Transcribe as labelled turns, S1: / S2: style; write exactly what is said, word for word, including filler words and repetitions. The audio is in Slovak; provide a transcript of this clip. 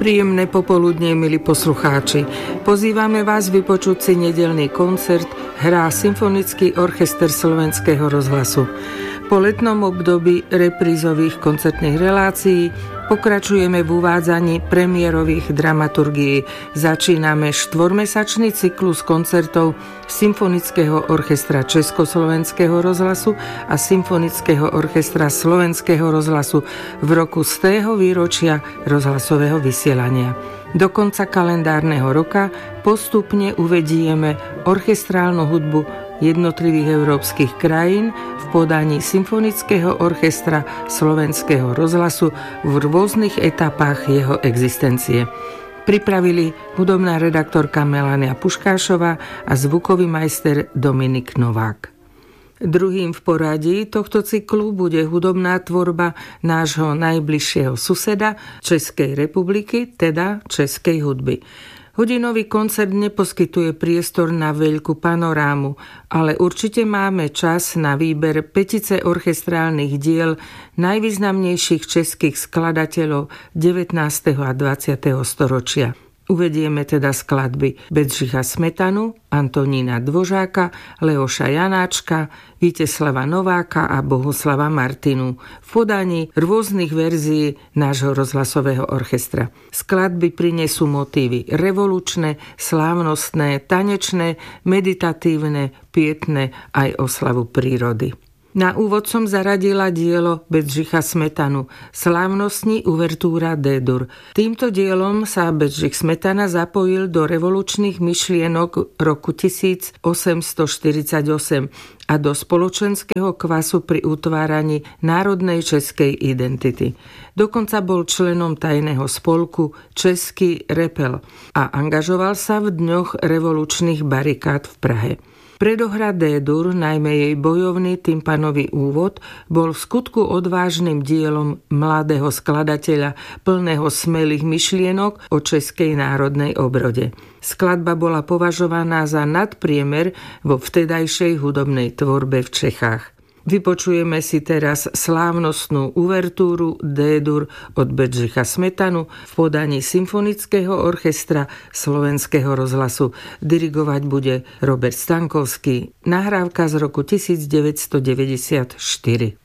S1: Príjemné popoludnie, milí poslucháči. Pozývame vás vypočuť si nedeľný koncert hrá Symfonický orchester Slovenského rozhlasu. Po letnom období reprízových koncertných relácií pokračujeme v uvádzaní premiérových dramaturgií. Začíname štvormesačný cyklus koncertov Symfonického orchestra Československého rozhlasu a Symfonického orchestra Slovenského rozhlasu v roku stého výročia rozhlasového vysielania. Do konca kalendárneho roka postupne uvedieme orchestrálnu hudbu jednotlivých európskych krajín v podaní Symfonického orchestra Slovenského rozhlasu v rôznych etapách jeho existencie. Pripravili hudobná redaktorka Melania Puškášová a zvukový majster Dominik Novák. Druhým v poradí tohto cyklu bude hudobná tvorba nášho najbližšieho suseda Českej republiky, teda českej hudby. Hodinový koncert neposkytuje priestor na veľkú panorámu, ale určite máme čas na výber pätice orchestrálnych diel najvýznamnejších českých skladateľov devätnásteho a dvadsiateho storočia. Uvedieme teda skladby Bedřicha Smetanu, Antonína Dvořáka, Leoša Janáčka, Víteslava Nováka a Bohuslava Martinu v podaní rôznych verzií nášho rozhlasového orchestra. Skladby prinesú motívy revolučné, slávnostné, tanečné, meditatívne, pietné aj oslavu prírody. Na úvod som zaradila dielo Bedřicha Smetanu, slávnostní uvertúra D-dur. Týmto dielom sa Bedřich Smetana zapojil do revolučných myšlienok roku tisíc osemsto štyridsaťosem a do spoločenského kvasu pri utváraní národnej českej identity. Dokonca bol členom tajného spolku Český repel a angažoval sa v dňoch revolučných barikád v Prahe. Predohra D-dur, najmä jej bojovný tympanový úvod, bol v skutku odvážnym dielom mladého skladateľa, plného smelých myšlienok o českej národnej obrode. Skladba bola považovaná za nadpriemer vo vtedajšej hudobnej tvorbe v Čechách. Vypočujeme si teraz slávnostnú uvertúru D-dur od Bedřicha Smetanu v podaní Symfonického orchestra Slovenského rozhlasu. Dirigovať bude Robert Stankovský. Nahrávka z roku devätnásťstodeväťdesiatštyri.